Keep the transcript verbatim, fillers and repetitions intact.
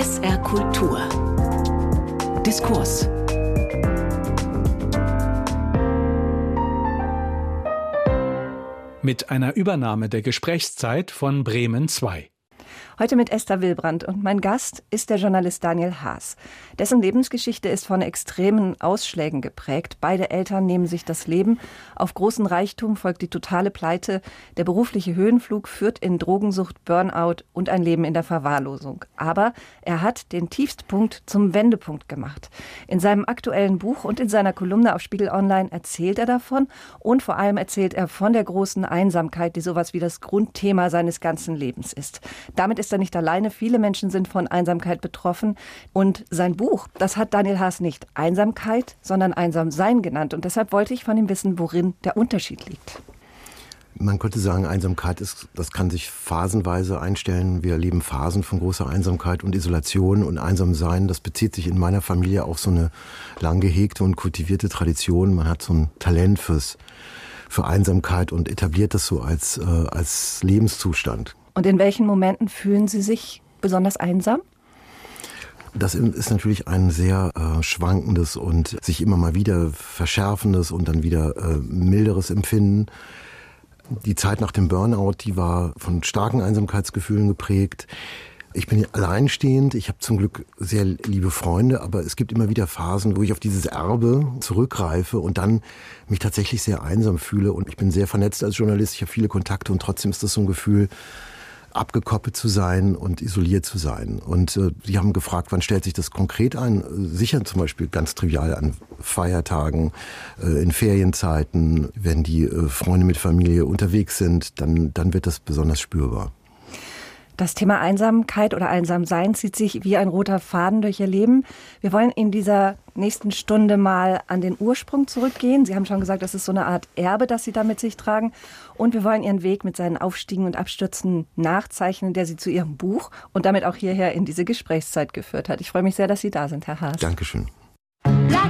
S R Kultur. Diskurs. Mit einer Übernahme der Gesprächszeit von Bremen zwei. Heute mit Esther Wilbrand und mein Gast ist der Journalist Daniel Haas. Dessen Lebensgeschichte ist von extremen Ausschlägen geprägt. Beide Eltern nehmen sich das Leben. Auf großen Reichtum folgt die totale Pleite. Der berufliche Höhenflug führt in Drogensucht, Burnout und ein Leben in der Verwahrlosung. Aber er hat den Tiefstpunkt zum Wendepunkt gemacht. In seinem aktuellen Buch und in seiner Kolumne auf Spiegel Online erzählt er davon und vor allem erzählt er von der großen Einsamkeit, die sowas wie das Grundthema seines ganzen Lebens ist. Damit ist er nicht alleine. Viele Menschen sind von Einsamkeit betroffen. Und sein Buch, das hat Daniel Haas nicht Einsamkeit, sondern Einsamsein genannt. Und deshalb wollte ich von ihm wissen, worin der Unterschied liegt. Man könnte sagen, Einsamkeit ist, das kann sich phasenweise einstellen. Wir erleben Phasen von großer Einsamkeit und Isolation und Einsamsein. Das bezieht sich in meiner Familie auf so eine lang gehegte und kultivierte Tradition. Man hat so ein Talent fürs, für Einsamkeit und etabliert das so als, äh, als Lebenszustand. Und in welchen Momenten fühlen Sie sich besonders einsam? Das ist natürlich ein sehr äh, schwankendes und sich immer mal wieder verschärfendes und dann wieder äh, milderes Empfinden. Die Zeit nach dem Burnout, die war von starken Einsamkeitsgefühlen geprägt. Ich bin alleinstehend, ich habe zum Glück sehr liebe Freunde, aber es gibt immer wieder Phasen, wo ich auf dieses Erbe zurückgreife und dann mich tatsächlich sehr einsam fühle. Und ich bin sehr vernetzt als Journalist, ich habe viele Kontakte und trotzdem ist das so ein Gefühl, abgekoppelt zu sein und isoliert zu sein. Und äh, Sie haben gefragt, wann stellt sich das konkret ein? Sicher zum Beispiel ganz trivial an Feiertagen, äh, in Ferienzeiten, wenn die äh, Freunde mit Familie unterwegs sind, dann, dann wird das besonders spürbar. Das Thema Einsamkeit oder Einsamsein zieht sich wie ein roter Faden durch Ihr Leben. Wir wollen in dieser nächsten Stunde mal an den Ursprung zurückgehen. Sie haben schon gesagt, das ist so eine Art Erbe, das Sie da mit sich tragen. Und wir wollen Ihren Weg mit seinen Aufstiegen und Abstürzen nachzeichnen, der Sie zu Ihrem Buch und damit auch hierher in diese Gesprächszeit geführt hat. Ich freue mich sehr, dass Sie da sind, Herr Haas. Dankeschön.